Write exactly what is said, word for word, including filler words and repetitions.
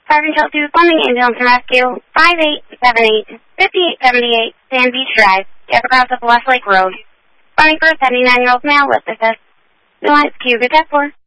Fire Control two, Plumbing Ambulance and Rescue, five eight seven eight, five eight seven eight, Sand Beach Drive, just across of Westlake Road. Running for a seventy-nine-year-old male with assist. No lines queued, good four.